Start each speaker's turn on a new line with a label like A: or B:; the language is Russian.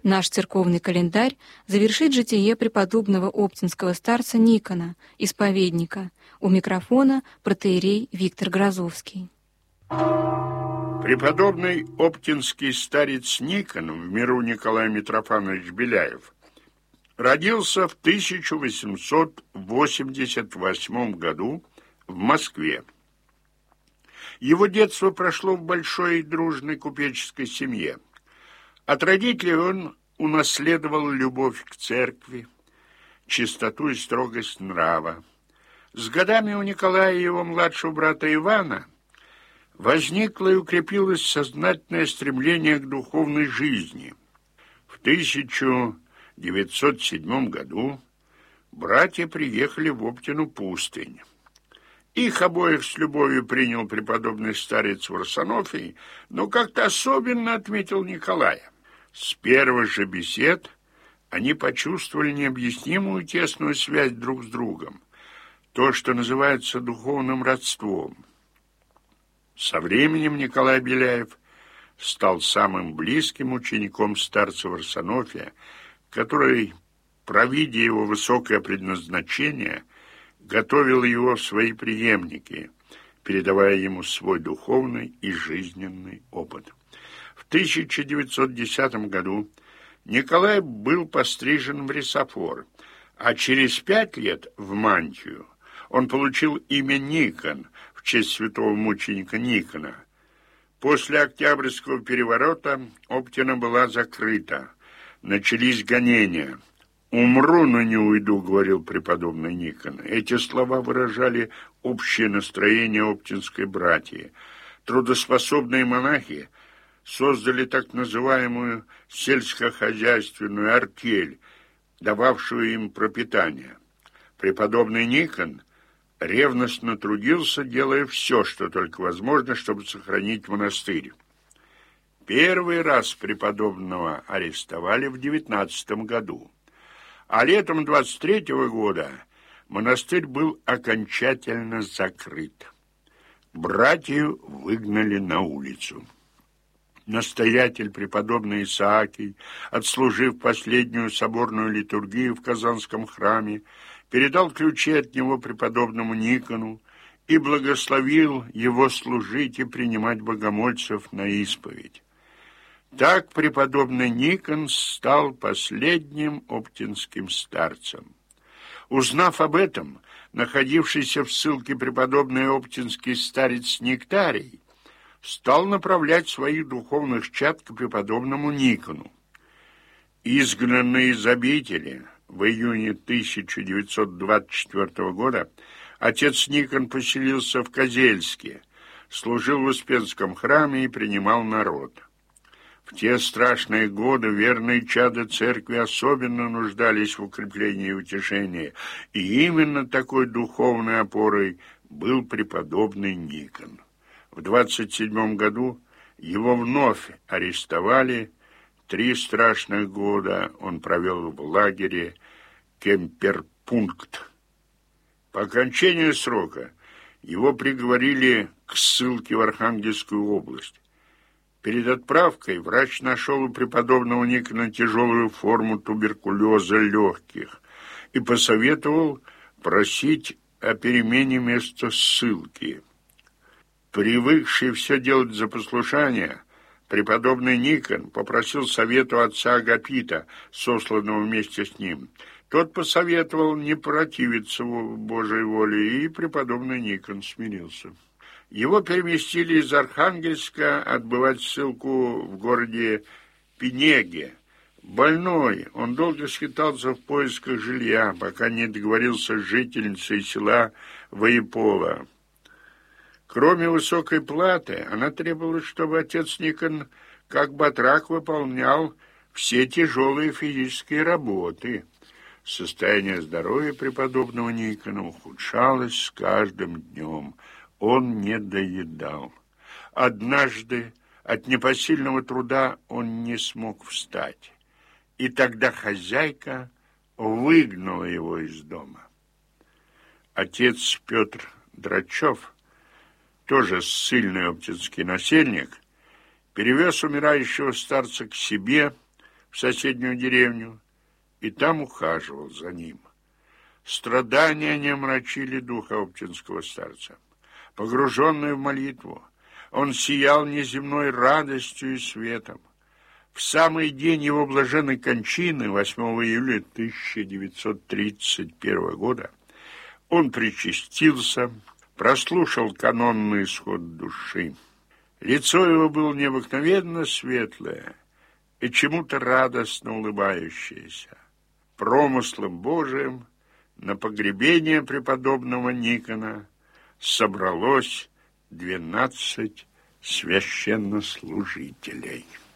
A: Наш церковный календарь завершит житие преподобного оптинского старца Никона, исповедника. У микрофона протоиерей Виктор Грозовский.
B: Преподобный оптинский старец Никон, в миру Николай Митрофанович Беляев, родился в 1888 году в Москве. Его детство прошло в большой и дружной купеческой семье. От родителей он унаследовал любовь к церкви, чистоту и строгость нрава. С годами у Николая и его младшего брата Ивана возникло и укрепилось сознательное стремление к духовной жизни. В 1907 году братья приехали в Оптину пустынь. Их обоих с любовью принял преподобный старец Варсонофий, но как-то особенно отметил Николая. С первых же бесед они почувствовали необъяснимую тесную связь друг с другом, то, что называется духовным родством. Со временем Николай Беляев стал самым близким учеником старца Варсонофия, который, провидя его высокое предназначение, готовил его в свои преемники, передавая ему свой духовный и жизненный опыт. В 1910 году Николай был пострижен в рисофор, а через 5 лет в мантию. Он получил имя Никон в честь святого мученика Никона. После Октябрьского переворота Оптина была закрыта. Начались гонения. «Умру, но не уйду», — говорил преподобный Никон. Эти слова выражали общее настроение оптинской братьи. Трудоспособные монахи создали так называемую сельскохозяйственную артель, дававшую им пропитание. Преподобный Никон ревностно трудился, делая все, что только возможно, чтобы сохранить монастырь. Первый раз преподобного арестовали в 19 году, а летом 23 года монастырь был окончательно закрыт. Братью выгнали на улицу. Настоятель преподобный Исаакий, отслужив последнюю соборную литургию в Казанском храме, передал ключи от него преподобному Никону и благословил его служить и принимать богомольцев на исповедь. Так преподобный Никон стал последним оптинским старцем. Узнав об этом, находившийся в ссылке преподобный оптинский старец Нектарий стал направлять своих духовных чад к преподобному Никону. Изгнанный из обители в июне 1924 года, отец Никон поселился в Козельске, служил в Успенском храме и принимал народ. В те страшные годы верные чады церкви особенно нуждались в укреплении и утешении, и именно такой духовной опорой был преподобный Никон. В 27 году его вновь арестовали. 3 страшных года он провел в лагере Кемперпункт. По окончании срока его приговорили к ссылке в Архангельскую область. Перед отправкой врач нашел у преподобного Никона тяжелую форму туберкулеза легких и посоветовал просить о перемене места ссылки. Привыкший все делать за послушание, преподобный Никон попросил совета отца Агапита, сосланного вместе с ним. Тот посоветовал не противиться Божьей воле, и преподобный Никон смирился. Его переместили из Архангельска отбывать ссылку в городе Пинеге. Больной, он долго скитался в поисках жилья, пока не договорился с жительницей села Воепола. Кроме высокой платы, она требовала, чтобы отец Никон как батрак выполнял все тяжелые физические работы. Состояние здоровья преподобного Никона ухудшалось с каждым днем. Он не доедал. Однажды от непосильного труда он не смог встать, и тогда хозяйка выгнала его из дома. Отец Петр Драчев, тоже ссыльный оптинский насельник, перевез умирающего старца к себе в соседнюю деревню и там ухаживал за ним. Страдания не омрачили духа оптинского старца. Погруженный в молитву, он сиял неземной радостью и светом. В самый день его блаженной кончины, 8 июля 1931 года, он причастился, прослушал канонный исход души. Лицо его было необыкновенно светлое и чему-то радостно улыбающееся. Промыслом Божиим на погребение преподобного Никона собралось 12 священнослужителей.